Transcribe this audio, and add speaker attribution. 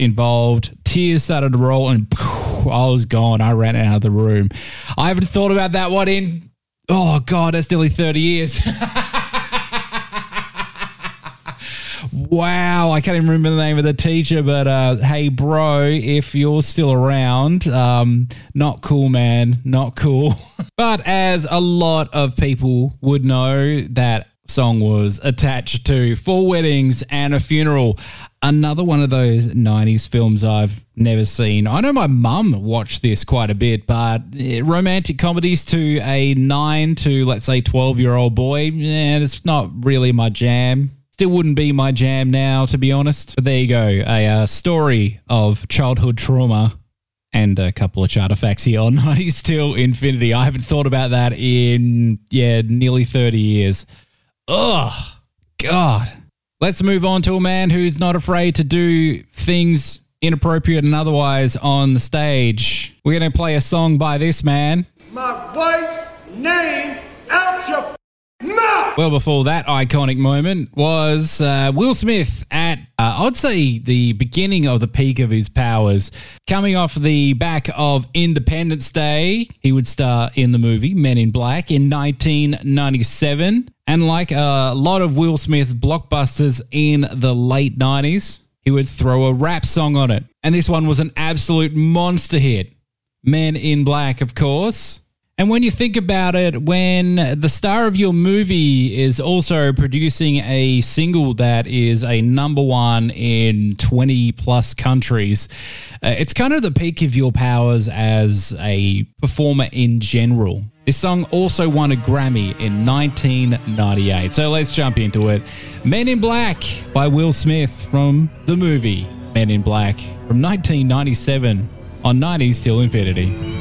Speaker 1: involved. Tears started to roll and I was gone. I ran out of the room. I haven't thought about that one in, oh God, that's nearly 30 years. Wow, I can't even remember the name of the teacher, but hey, bro, if you're still around, not cool, man, not cool. But as a lot of people would know, that song was attached to 4 Weddings and a Funeral, another one of those 90s films I've never seen. I know my mum watched this quite a bit, but romantic comedies to a 9 to, let's say, 12-year-old boy, it's not really my jam. Still wouldn't be my jam now, to be honest. But there you go, a story of childhood trauma and a couple of chart facts here on 90s Till Infinity. I haven't thought about that in, nearly 30 years. Oh, God. Let's move on to a man who's not afraid to do things inappropriate and otherwise on the stage. We're going to play a song by this man.
Speaker 2: My wife's name out your mouth.
Speaker 1: Well, before that iconic moment was Will Smith at, I'd say, the beginning of the peak of his powers. Coming off the back of Independence Day, he would star in the movie Men in Black in 1997. And like a lot of Will Smith blockbusters in the late 90s, he would throw a rap song on it. And this one was an absolute monster hit. Men in Black, of course. And when you think about it, when the star of your movie is also producing a single that is a #1 in 20 plus countries, it's kind of the peak of your powers as a performer in general. This song also won a Grammy in 1998. So let's jump into it. Men in Black by Will Smith from the movie Men in Black from 1997 on 90s Till Infinity.